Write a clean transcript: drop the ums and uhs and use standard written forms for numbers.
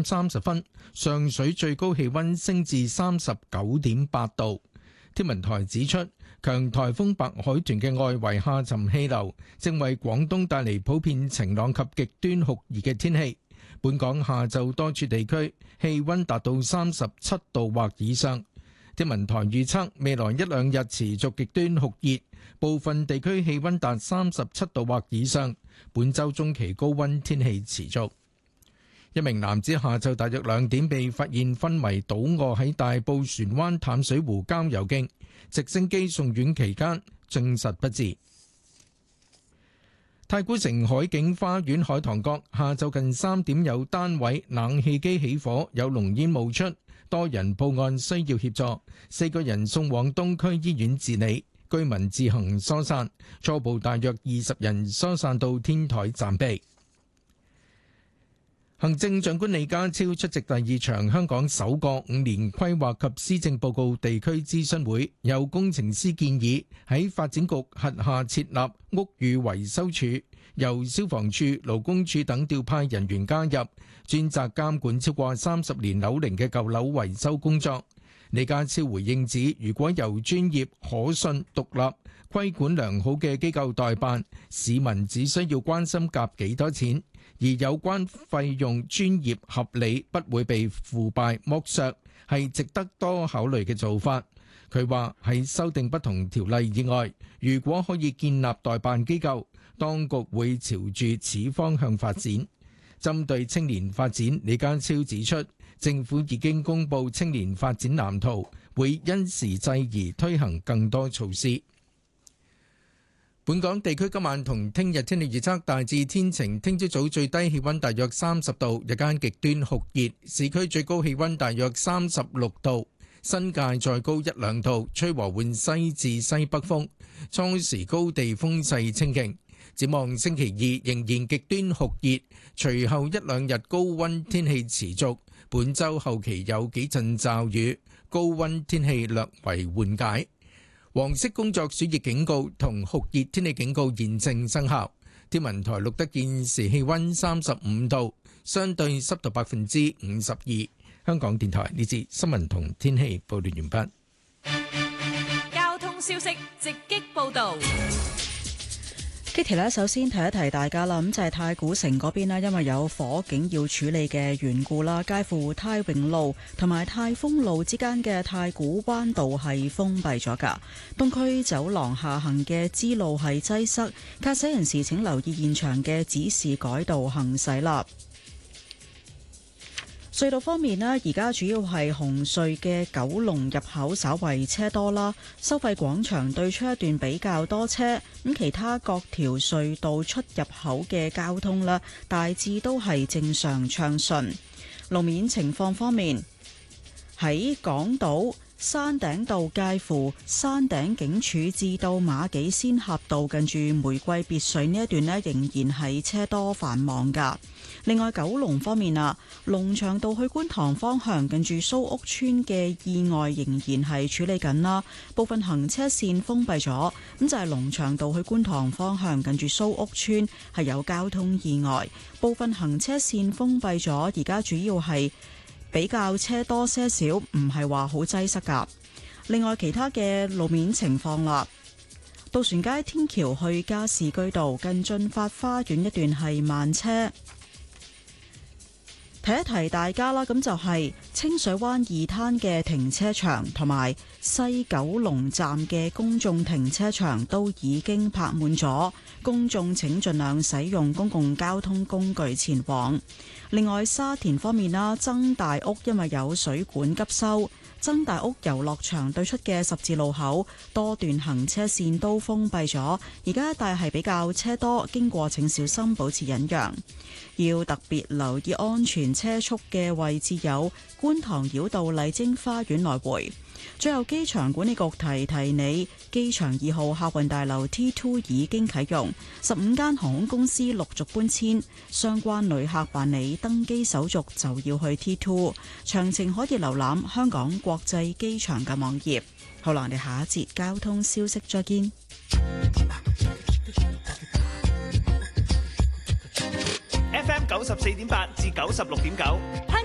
30分，上水最高氣溫升至 39.8 度。天文台指出，強颱風白海豚嘅外圍下沉氣流正為廣東帶嚟普遍晴朗及極端酷熱嘅天氣。本港下晝多處地區氣溫達到37度或以上。天文台預測未來一兩日持續極端酷熱，部分地區氣溫達37度或以上。本週中期高溫天氣持續。一名男子下晝大約2點被發現昏迷倒卧喺大埔船灣淡水湖郊遊徑，直升機送院期間證實不治。太古城海景花園海棠閣下晝近3點有單位冷氣機起火，有濃煙冒出，多人報案需要協助，4個人送往東區醫院治理，居民自行疏散，初步大約20人疏散到天台暫避。行政長官李家超出席第2場香港首個5年規劃及施政報告地區諮詢會，有工程師建議喺發展局轄下設立屋宇維修處，由消防處、勞工處等調派人員加入，專責監管超過30年樓齡嘅舊樓維修工作。李家超回應指，如果由專業、可信、獨立、規管良好嘅機構代辦，市民只需要關心夾幾多錢，而有關費用專業合理，不會被腐敗剝削，係值得多考慮嘅做法。佢話喺修訂不同條例以外，如果可以建立代辦機構，當局會朝住此方向發展。針對青年發展，李家超指出，政府已經公布青年發展藍圖，會因時制宜推行更多措施。本港地區今晚同聽日天氣預測大致天晴，聽朝早最低氣溫大約30度，日間極端酷熱，市區最高氣溫大約36度，新界再高1-2度，吹和緩西至西北風，初時高地風勢清勁。展望星期二仍然極端酷熱，隨後1-2日高溫天氣持續，本週後期有幾陣驟雨，高溫天氣略為緩解。黃色工作暑熱警告同酷熱天氣警告現正生效。天文台錄得現時氣溫35度，相對濕度52%。香港電台呢節新聞同天氣報道完畢。 交通消息直擊報道。 Kitty 咧，首先提一提大家啦，咁就係太古城嗰邊咧，因為有火警要處理嘅緣故啦，介乎太榮路同埋太豐路之間嘅太古灣道係封閉咗㗎。東區走廊下行嘅支路係擠塞，駕駛人士請留意現場嘅指示，改道行駛啦。隧道方面咧，而家主要係紅隧嘅九龍入口稍為車多啦，收費廣場對出一段比較多車，咁其他各條隧道出入口嘅交通咧，大致都係正常暢順。路面情況方面，喺港島山頂道介乎山頂警署至到馬己仙峽道近住玫瑰別墅呢一段咧，仍然係車多繁忙噶。另外，九龍方面啊，龍翔道去觀塘方向近住蘇屋村嘅意外仍然係處理緊啦，部分行車線封閉咗。咁就係龍翔道去觀塘方向近住蘇屋村係有交通意外，部分行車線封閉咗，而家主要係比較車多些少，唔係話好擠塞噶。另外，其他嘅路面情況啦，渡船街天橋去加士居道近駿發花園一段係慢車。提一提大家啦，咁就係清水灣二灘嘅停車場同埋西九龍站嘅公眾停車場都已經泊滿咗，公眾請盡量使用公共交通工具前往。另外，沙田方面啦，曾大屋因為有水管急修，曾大屋遊樂場對出嘅十字路口多段行車線都封閉咗，而家一帶係比較車多，經過請小心保持忍讓。要特別留意安全車速嘅位置有觀塘繞道麗晶花園來回。最後，機場管理局提提你，機場2號客運大樓 T2 已經啟用，15間航空公司陸續搬遷，相關旅客辦理登機手續就要去 T2。詳情可以瀏覽香港國際機場嘅網頁。好啦，我哋下一節交通消息再見。 FM 94.8至96.9。